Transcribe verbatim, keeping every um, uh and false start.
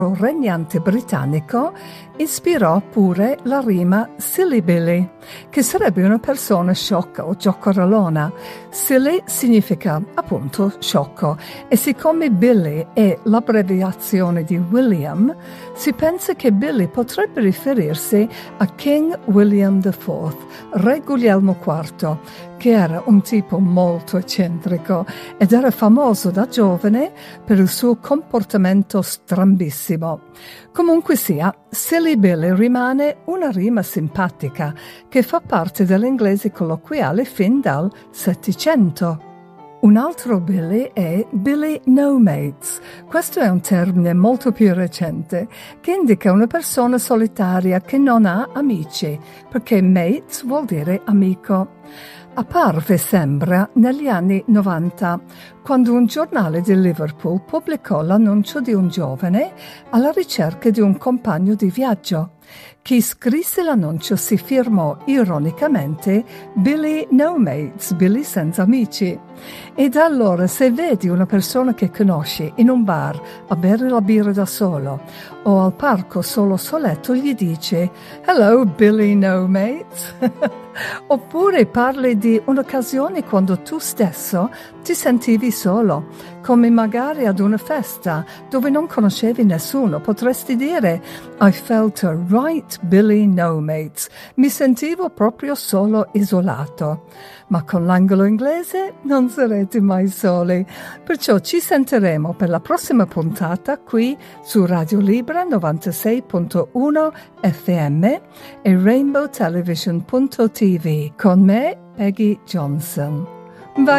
regnante britannico ispirò pure la rima Silly Billy, che sarebbe una persona sciocca o giocorellona. Silly significa appunto sciocco e siccome Billy è l'abbreviazione di William, si pensa che Billy potrebbe riferirsi a King William the Fourth, re Guglielmo quarto, che era un tipo molto eccentrico ed era famoso da giovane per il suo comportamento strambissimo. Comunque sia, Silly Billy rimane una rima simpatica che fa parte dell'inglese colloquiale fin dal Settecento. Un altro Billy è Billy No Mates. Questo è un termine molto più recente che indica una persona solitaria che non ha amici, perché mates vuol dire amico. Apparve, sembra, negli anni novanta, quando un giornale di Liverpool pubblicò l'annuncio di un giovane alla ricerca di un compagno di viaggio. Chi scrisse l'annuncio si firmò ironicamente Billy No Mates, Billy senza amici. E da allora, se vedi una persona che conosci in un bar a bere la birra da solo o al parco solo soletto, gli dici "Hello Billy No Mates". Oppure parli di un'occasione quando tu stesso ti sentivi solo, come magari ad una festa dove non conoscevi nessuno. Potresti dire I felt a right Billy No Mates. Mi sentivo proprio solo, isolato. Ma con l'angolo inglese non sarete mai soli. Perciò ci sentiremo per la prossima puntata qui su Radio Libera novantasei punto uno F M e rainbow television punto t v con me, Peggy Johnson.